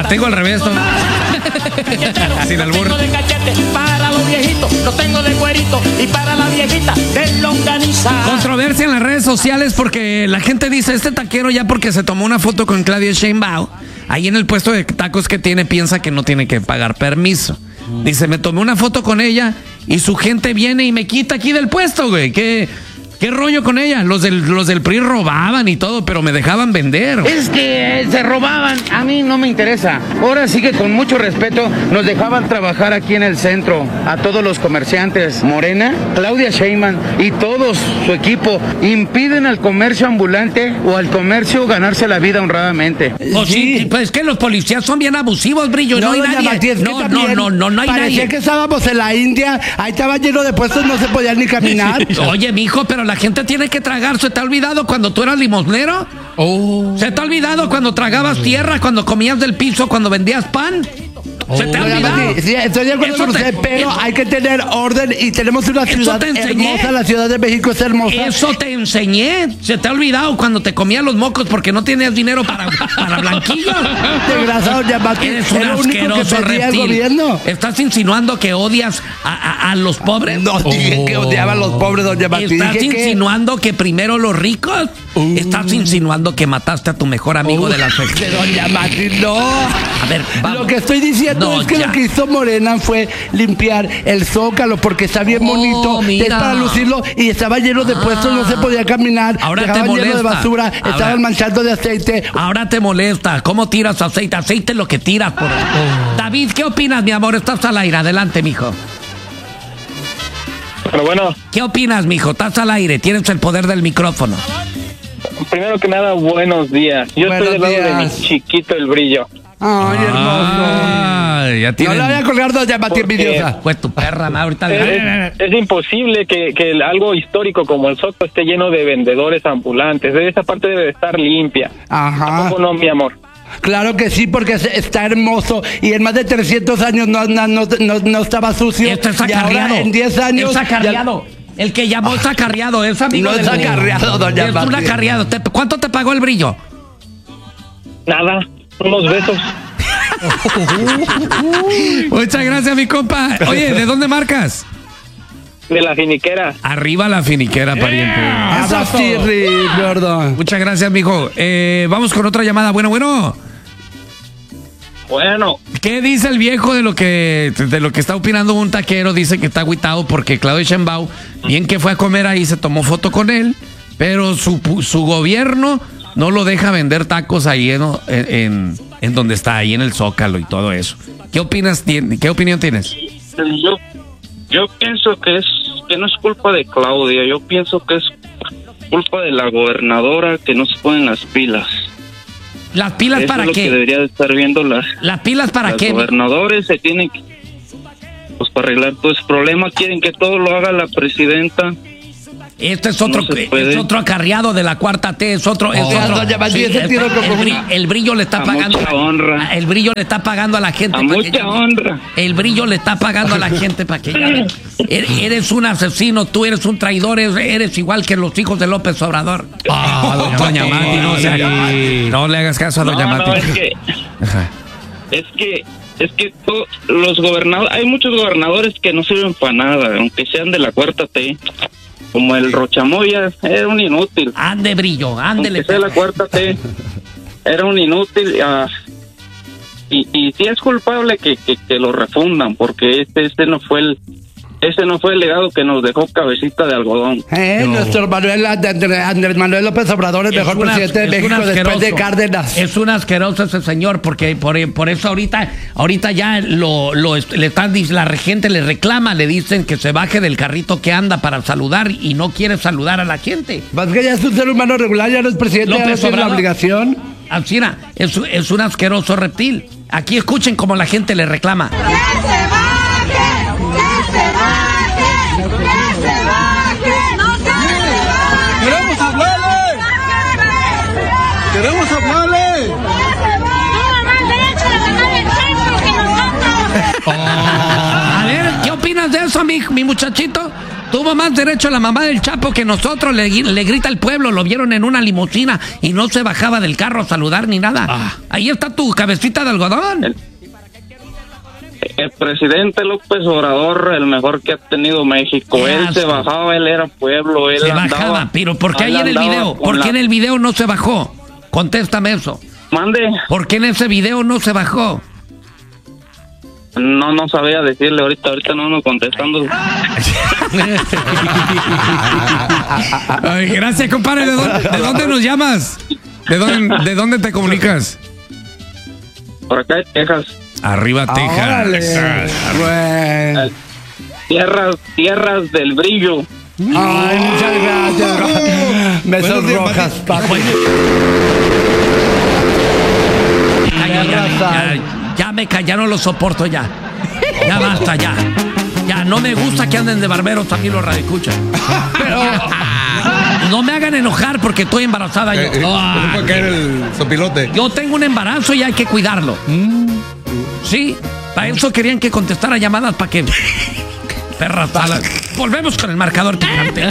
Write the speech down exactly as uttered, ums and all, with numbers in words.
La tengo al revés, ¿no? Sin albur. Lo tengo de cachete para los viejitos, lo tengo de cuerito y para la viejita de longaniza. Controversia en las redes sociales porque la gente dice, este taquero ya porque se tomó una foto con Claudia Sheinbaum, ahí en el puesto de tacos que tiene, piensa que no tiene que pagar permiso. Dice, me tomé una foto con ella y su gente viene y me quita aquí del puesto, güey. ¿Qué, qué rollo con ella? Los del, los del P R I robaban y todo, pero me dejaban vender, güey. Es que se robaban, a mí no me interesa. Ahora sí que con mucho respeto nos dejaban trabajar aquí en el centro a todos los comerciantes. Morena, Claudia Sheinbaum y todos su equipo impiden al comercio ambulante o al comercio ganarse la vida honradamente. Oh, sí, sí, pues es que los policías son bien abusivos, Brillo. No, no hay doña nadie. Martí, es que no, no, también no, no, no hay parecía nadie. que estábamos en la India, ahí estaba lleno de puestos, no se podía ni caminar. Oye, mijo, pero la gente tiene que tragar. ¿Se te ha olvidado cuando tú eras limosnero? Oh. ¿Se te ha olvidado cuando tragabas tierra, cuando comías del piso, cuando vendías pan? ¿Se te ha Doña olvidado? Martí, sí, estoy de acuerdo Eso con te- usted, pero eso- hay que tener orden y tenemos una Eso ciudad te enseñé. hermosa, la Ciudad de México es hermosa. Eso te enseñé. ¿Se te ha olvidado cuando te comías los mocos porque no tenías dinero para, para blanquillos? Desgraciado, doña Martí, Eres un es lo único que asqueroso pedía el reptil. gobierno. ¿Estás insinuando que odias a, a- a los pobres? No dije que odiaba a los pobres, doña Martí. ¿Estás Dije que... insinuando que primero los ricos? ¿Estás insinuando que mataste a tu mejor amigo de la fe? De doña Martí, no. A ver, vamos. Lo que estoy diciendo No, es que ya. lo que hizo Morena fue limpiar el Zócalo porque está bien Oh, bonito, mira. es para lucirlo y estaba lleno de puestos, no se podía caminar, Ahora te dejaban lleno de molesta. basura, Ahora- estaban manchando de aceite. Ahora te molesta. ¿Cómo tiras aceite? Aceite es lo que tiras por... David, ¿qué opinas, mi amor? Estás al aire. Adelante, mijo. Pero bueno, ¿Qué opinas, mijo? Estás al aire. Tienes el poder del micrófono. primero que nada, buenos días. Yo Buenos estoy del lado de días. mi chiquito el Brillo. Ay, hermoso. Ay, ya No tienen... le voy a colgar, doña Martí, Porque- envidiosa. Pues tu perra, ma, ahorita... Es, es imposible que, que algo histórico como el Zócalo esté lleno de vendedores ambulantes. Esa parte debe de estar limpia. Ajá. ¿Tampoco no, mi amor? Claro que sí, porque es- está hermoso y en más de trescientos años no, no, no, no, no estaba sucio. Esto es y ahora acarreado. en diez años... Es ya- acarreado. El que llamó es acarreado. Es amigo No del es Brillo. acarreado, doña Es un Martí. acarreado. Te- ¿Cuánto te pagó el Brillo? Nada, unos besos. Muchas gracias, mi compa. Oye, ¿de dónde marcas? De la finiquera. Arriba la finiquera, pariente. Eso sí, Rick, gordo. Muchas gracias, mijo. Eh, vamos con otra llamada. Bueno, bueno. Bueno, ¿Qué dice el viejo de lo que de lo que está opinando un taquero? Dice que está agüitado porque Claudia Sheinbaum, bien que fue a comer ahí, se tomó foto con él, pero su, su gobierno no lo deja vender tacos ahí en, en, en donde está, ahí en el Zócalo y todo eso. ¿Qué opinas? ¿Qué opinión tienes? Yo, yo pienso que es que no es culpa de Claudia, yo pienso que es culpa de la gobernadora que no se ponen las pilas. ¿Las pilas Eso para es lo qué? que debería de estar viendo las, ¿Las pilas para los qué? gobernadores se tienen que, pues para arreglar todo ese problema, quieren que todo lo haga la presidenta. Este es otro, No se puede. es otro acarreado de la cuarta T, es otro, es Oh, otro. doña Martí, Sí, ese el, tiro el como bri- una- el brillo le está A pagando. mucha honra. El brillo le está pagando a la gente. A pa' que mucha llame. honra. El brillo le está pagando a la gente para que llame. Er- Eres un asesino, tú eres un traidor, eres, eres igual que los hijos de López Obrador. Ah, doña Mati, no, se haga- no le hagas caso a doña No, Mati. no, es que Ajá. es que es que to- los gobernadores, hay muchos gobernadores que no sirven para nada, aunque sean de la cuarta T, como el Rochamoya, era un inútil. Ande, brillo, ándele. Aunque sea la cuarta T, era un inútil. ah, y, y si es culpable que, que, que lo refundan, porque este este no fue el ese no fue el legado que nos dejó Cabecita de Algodón. Eh, No. Nuestro Manuel, Andrés Andrés Manuel López Obrador, el Es mejor un as- presidente de es un México después de asqueroso. Cárdenas. Es un asqueroso ese señor, porque por, por eso ahorita, ahorita ya lo, lo est- le están, la gente le reclama, le dicen que se baje del carrito que anda para saludar y no quiere saludar a la gente. Más que ya es un ser humano regular, ya no es presidente, ya no López tiene la Obrador. obligación. Así era, es, es un asqueroso reptil. Aquí escuchen cómo la gente le reclama. ¡Que se baje! ¡Que se baje! ¡Que se baje! ¡No se baje! ¡Queremos hablarle! ¡Queremos hablarle! ¡Tiene más derecho de ganar el centro que nosotros! A ver, ¿qué opinas de eso, mi, mi muchachito? Tuvo más derecho la mamá del Chapo que nosotros. Le, le grita al pueblo, lo vieron en una limusina y no se bajaba del carro a saludar ni nada. Ah. Ahí está tu cabecita de algodón. El, el presidente López Obrador, el mejor que ha tenido México. Qué él asco. Se bajaba, él era pueblo, él se andaba, bajaba, pero ¿por qué ahí en el video? ¿Por qué la... en el video no se bajó? Contéstame eso. Mande. ¿Por qué en ese video no se bajó? No, no sabía decirle ahorita, ahorita no ando contestando. Ay, gracias, compadre. ¿De dónde, ¿De dónde nos llamas? ¿De dónde, ¿De dónde te comunicas? Por acá de Texas. Arriba, Texas. Bueno. Tierras, tierras del brillo. Ay, muchas gracias. Besos rojas, papi. Ya, ya, ya, ya me ca- ya no lo soporto ya. Ya basta, ya. Ya no me gusta que anden de barberos a mí los radioescuchas. Pero no me hagan enojar porque estoy embarazada yo. Eh, eh, oh, puede caer el sopilote. Yo tengo un embarazo y hay que cuidarlo. Mm. Sí, para eso querían que contestara llamadas para que perras. Volvemos con el marcador picante.